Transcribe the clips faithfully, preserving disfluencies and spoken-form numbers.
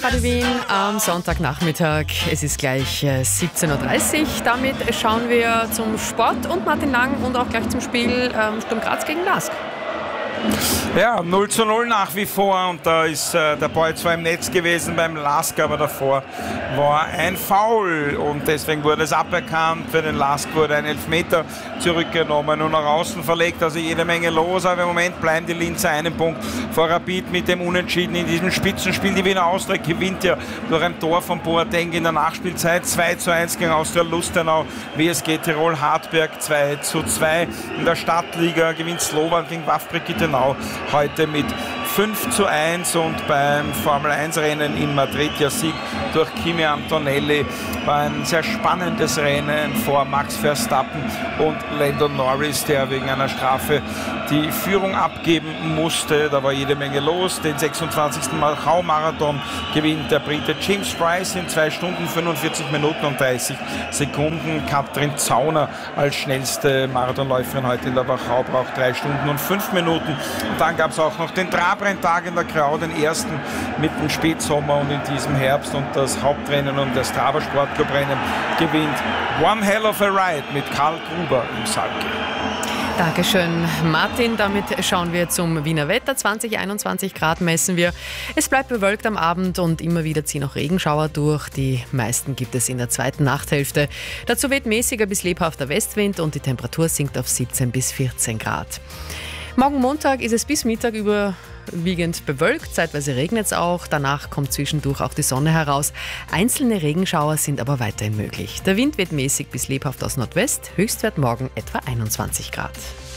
Radio Wien am Sonntagnachmittag. Es ist gleich siebzehn Uhr dreißig. Damit schauen wir zum Sport und Martin Lang und auch gleich zum Spiel ähm, Sturm Graz gegen Lask. Ja, null zu null nach wie vor und da ist äh, der Ball zwar im Netz gewesen beim Lask, aber davor war ein Foul und deswegen wurde es aberkannt. Für den Lask wurde ein Elfmeter zurückgenommen und nach außen verlegt, also jede Menge los, aber im Moment bleiben die Linzer einen Punkt vor Rapid mit dem Unentschieden in diesem Spitzenspiel. Die Wiener Austria gewinnt ja durch ein Tor von Boateng in der Nachspielzeit zwei zu eins gegen Austria Lustenau. W S G Tirol Hartberg zwei zu zwei. In der Stadtliga gewinnt Slovan gegen Vavre Kittenau heute mit fünf zu eins und beim Formel eins Rennen in Madrid ja Sieg durch Kimi Antonelli. War ein sehr spannendes Rennen vor Max Verstappen und Lando Norris, der wegen einer Strafe die Führung abgeben musste. Da war jede Menge los. Den sechsundzwanzigsten Macau-Marathon gewinnt der Brite James Price in zwei Stunden, fünfundvierzig Minuten und dreißig Sekunden. Katrin Zauner als schnellste Marathonläuferin heute in der Wachau braucht drei Stunden und fünf Minuten. Und dann gab es auch noch den Trabrenntag in der Krau, den ersten mit dem Spätsommer und in diesem Herbst. Und das Hauptrennen und das Strava Sportclub-Rennen gewinnt One Hell of a Ride mit Karl Gruber im Salke. Dankeschön, Martin. Damit schauen wir zum Wiener Wetter. zwanzig, einundzwanzig Grad messen wir. Es bleibt bewölkt am Abend und immer wieder ziehen auch Regenschauer durch. Die meisten gibt es in der zweiten Nachthälfte. Dazu weht mäßiger bis lebhafter Westwind und die Temperatur sinkt auf siebzehn bis vierzehn Grad. Morgen Montag ist es bis Mittag überwiegend bewölkt, zeitweise regnet es auch, danach kommt zwischendurch auch die Sonne heraus. Einzelne Regenschauer sind aber weiterhin möglich. Der Wind weht mäßig bis lebhaft aus Nordwest, Höchstwert morgen etwa einundzwanzig Grad.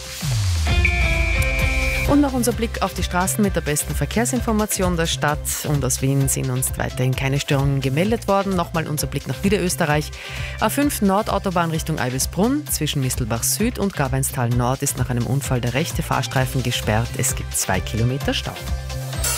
Und noch unser Blick auf die Straßen mit der besten Verkehrsinformation der Stadt. Und aus Wien sind uns weiterhin keine Störungen gemeldet worden. Nochmal unser Blick nach Niederösterreich. A fünf Nordautobahn Richtung Eibisbrunn. Zwischen Mistelbach Süd und Gabeinstal Nord ist nach einem Unfall der rechte Fahrstreifen gesperrt. Es gibt zwei Kilometer Stau.